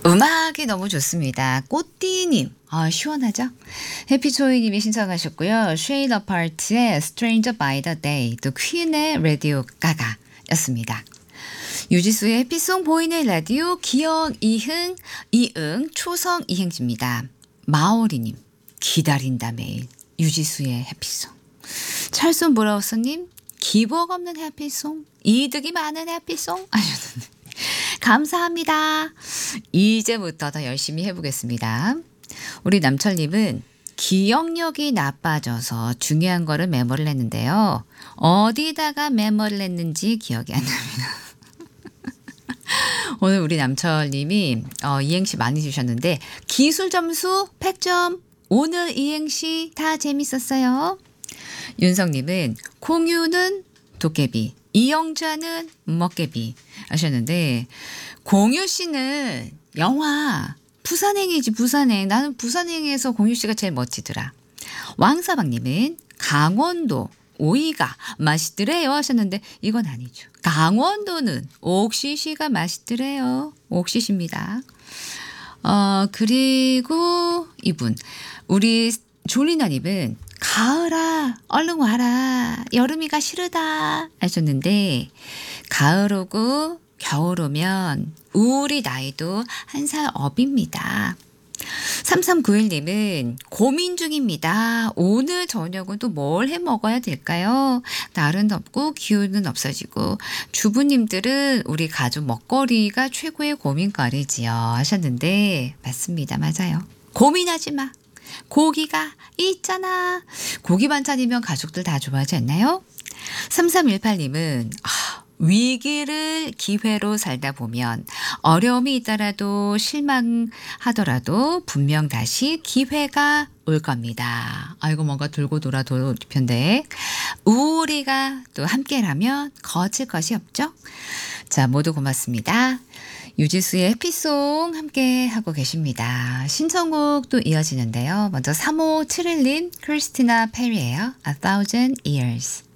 음악이 너무 좋습니다. 꽃띠님. 시원하죠? 해피초이님이 신청하셨고요. 쉐이드 어파트의 Stranger by the Day, 또 퀸의 라디오 가가 였습니다. 유지수의 해피송 보이는 라디오 기억 이응 초성 이행지입니다. 마오리님 기다린다 매일 유지수의 해피송. 찰손 브라우스님 기복 없는 해피송 이득이 많은 해피송 하셨는데 감사합니다. 이제부터 더 열심히 해보겠습니다. 우리 남철님은 기억력이 나빠져서 중요한 거를 메모를 했는데요. 어디다가 메모를 했는지 기억이 안 납니다. 오늘 우리 남철님이 이행시 많이 주셨는데 기술 점수 100점. 오늘 이행시 다 재밌었어요. 윤성님은 공유는 도깨비, 이영자는 먹개비 하셨는데 공유 씨는 영화 부산행이지 부산행. 나는 부산행에서 공유 씨가 제일 멋지더라. 왕사방님은 강원도 오이가 맛있더래요 하셨는데 이건 아니죠. 강원도는 옥시시가 맛있더래요. 옥시시입니다. 그리고 이분 우리 졸리나님은 가을아 얼른 와라 여름이가 싫으다 하셨는데 가을 오고 겨울 오면 우리 나이도 한 살 업입니다. 3391님은 고민 중입니다. 오늘 저녁은 또 뭘 해 먹어야 될까요? 날은 덥고 기운은 없어지고 주부님들은 우리 가족 먹거리가 최고의 고민거리지요 하셨는데 맞습니다. 맞아요. 고민하지 마. 고기가 있잖아. 고기 반찬이면 가족들 다 좋아하지 않나요? 3318님은 위기를 기회로 살다 보면 어려움이 있더라도 실망하더라도 분명 다시 기회가 올 겁니다. 아이고 뭔가 들고 돌아 돌편데 우리가 또 함께라면 거칠 것이 없죠. 자 모두 고맙습니다. 유지수의 해피송 함께 하고 계십니다. 신청곡 또 이어지는데요. 먼저 3571님 크리스티나 페리예요. A Thousand Years.